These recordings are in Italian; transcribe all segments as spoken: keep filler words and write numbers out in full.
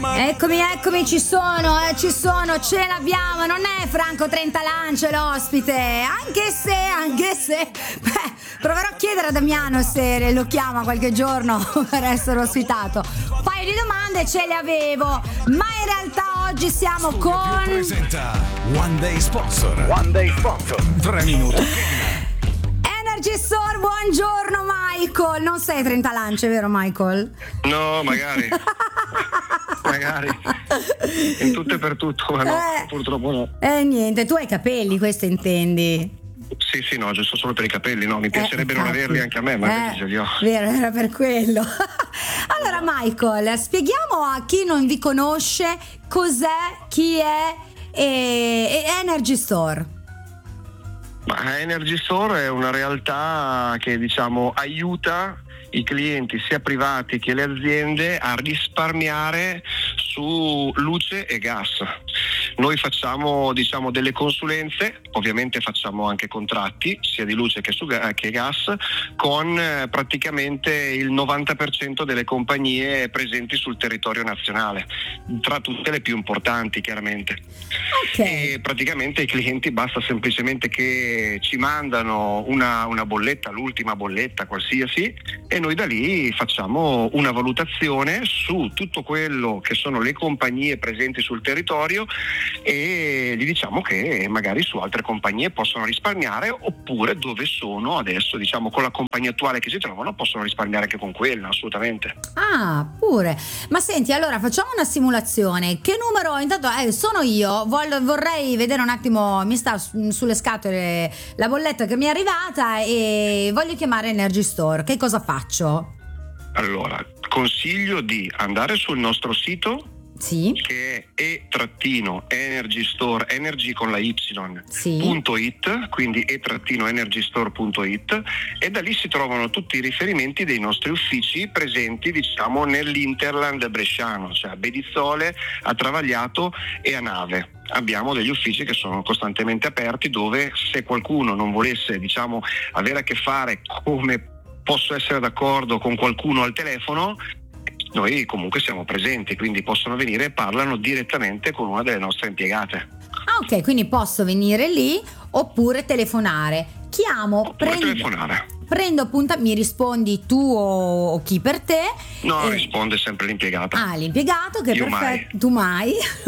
Eccomi, eccomi, ci sono, eh, ci sono, ce l'abbiamo, non è Franco Trentalance l'ospite, anche se, anche se, beh, proverò a chiedere a Damiano se lo chiama qualche giorno per essere ospitato. Un paio di domande ce le avevo, ma in realtà oggi siamo Studio con... Più presenta One Day Sponsor. One Day Sponsor. Tre minuti. Energy Store, buongiorno Michael, non sei Trentalance, vero Michael? No, magari. Magari. In tutto e per tutto, ma no, Eh. purtroppo no. Eh niente, tu hai i capelli, questo intendi? Sì, sì, no, giusto solo per i capelli, no, mi piacerebbe Eh, non infatti. averli anche a me, ma Eh, invece ce li ho. vero, era per quello. Allora Michael, spieghiamo a chi non vi conosce cos'è, chi è e, e Energy Store. Ma Energy Store è una realtà che, diciamo, aiuta i clienti sia privati che le aziende a risparmiare su luce e gas. Noi facciamo, diciamo, delle consulenze, ovviamente facciamo anche contratti sia di luce che, su, che gas con eh, praticamente il novanta per cento delle compagnie presenti sul territorio nazionale, tra tutte le più importanti chiaramente. Ok. E praticamente i clienti basta semplicemente che ci mandano una, una bolletta, l'ultima bolletta qualsiasi, e noi da lì facciamo una valutazione su tutto quello che sono le compagnie presenti sul territorio e gli diciamo che magari su altre compagnie possono risparmiare, oppure dove sono adesso, diciamo, con la compagnia attuale che si trovano possono risparmiare anche con quella, assolutamente. Ah, pure. Ma senti, allora facciamo una simulazione. Che numero? Intanto eh, sono io, Vol- vorrei vedere un attimo, mi sta su- sulle scatole la bolletta che mi è arrivata e voglio chiamare Energy Store. Che cosa faccio? Allora, consiglio di andare sul nostro sito, Sì, che è e-energy store, energy con la y, sì. punto it, quindi e-energy store punto it, e da lì si trovano tutti i riferimenti dei nostri uffici presenti, diciamo, nell'Interland bresciano, cioè a Bedizzole, a Travagliato e a Nave. Abbiamo degli uffici che sono costantemente aperti, dove se qualcuno non volesse, diciamo, avere a che fare, come posso essere d'accordo, con qualcuno al telefono, noi comunque siamo presenti, quindi possono venire e parlano direttamente con una delle nostre impiegate. Ah, ok, quindi posso venire lì oppure telefonare. Chiamo, Oppure prendo, telefonare. prendo appunto, mi rispondi tu o, o chi per te. No, Eh, risponde sempre l'impiegato. Ah, l'impiegato, che è Io perfetto. mai. Tu mai?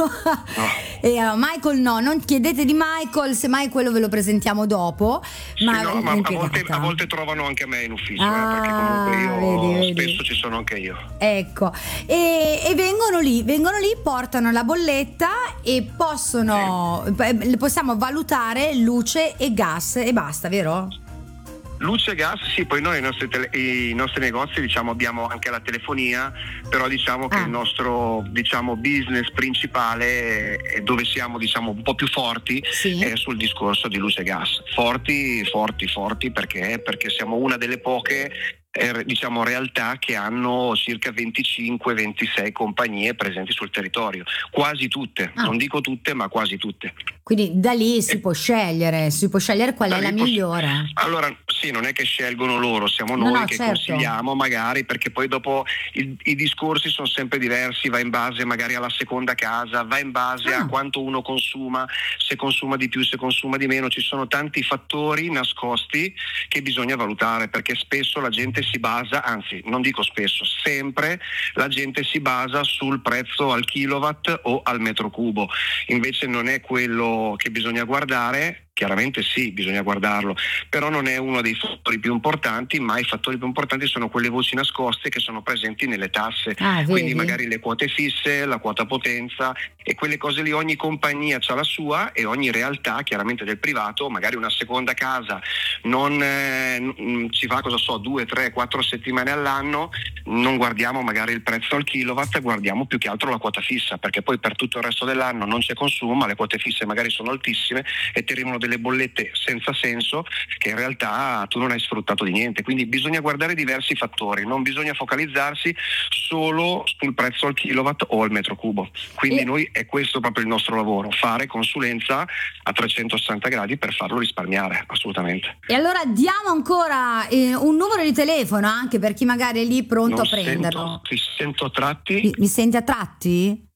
No. E uh, Michael no, non chiedete di Michael, semmai quello ve lo presentiamo dopo. Sì, ma no, ma a volte, l'impiegata. a volte trovano anche me in ufficio, Ah, eh, perché comunque io vedi, vedi. spesso ci sono anche io. Ecco, e, e vengono lì, vengono lì, portano la bolletta e possono, eh, possiamo valutare luce e gas e basta, vero? Luce e gas, sì, poi noi i nostri, tele- i nostri negozi, diciamo, abbiamo anche la telefonia, però diciamo che Ah. il nostro, diciamo, business principale è dove siamo, diciamo, un po' più forti, Sì. è sul discorso di luce e gas. Forti, forti, forti perché? Perché siamo una delle poche eh, diciamo realtà che hanno circa venticinque ventisei compagnie presenti sul territorio, quasi tutte, Ah. non dico tutte, ma quasi tutte. Quindi da lì si E- può scegliere, si può scegliere qual Da è la lì poss- migliore. Allora, sì, non è che scelgono loro, siamo No, noi no, che certo. consigliamo magari, perché poi dopo il- i discorsi sono sempre diversi, va in base magari alla seconda casa, va in base Ah. a quanto uno consuma, se consuma di più, se consuma di meno, ci sono tanti fattori nascosti che bisogna valutare, perché spesso la gente si basa, anzi non dico spesso, sempre la gente si basa sul prezzo al kilowatt o al metro cubo, invece non è quello che bisogna guardare. Chiaramente sì, bisogna guardarlo, però non è uno dei fattori più importanti, ma i fattori più importanti sono quelle voci nascoste che sono presenti nelle tasse, Ah, vedi? quindi magari le quote fisse, la quota potenza e quelle cose lì. Ogni compagnia ha la sua e ogni realtà, chiaramente del privato, magari una seconda casa non eh, n- ci fa, cosa so, due, tre, quattro settimane all'anno, non guardiamo magari il prezzo al kilowatt, guardiamo più che altro la quota fissa, perché poi per tutto il resto dell'anno non c'è consumo, ma le quote fisse magari sono altissime e ti arrivano delle bollette senza senso che in realtà tu non hai sfruttato di niente. Quindi bisogna guardare diversi fattori, non bisogna focalizzarsi solo sul prezzo al kilowatt o al metro cubo. Quindi E- noi è questo proprio il nostro lavoro, fare consulenza a trecentosessanta gradi per farlo risparmiare, assolutamente. E allora diamo ancora eh, un numero di telefono anche per chi magari è lì pronto Non a prenderlo. sento, ti sento a tratti. Mi, mi senti a tratti?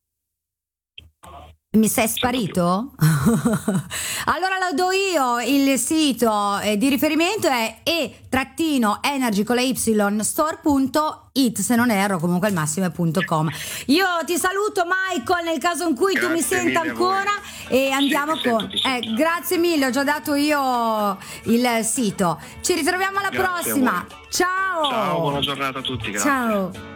Mi sei sparito? Allora lo do io, il sito eh, di riferimento è e-energy con la y store punto it, se non erro, comunque il massimo è punto com. Io ti saluto Michael nel caso in cui Grazie tu mi senta mille a voi. ancora e andiamo Sì, ti con... sento, ti Eh, sento. grazie mille, ho già dato io il sito. Ci ritroviamo alla Grazie a prossima. voi. Ciao! Ciao, buona giornata a tutti, grazie. Ciao!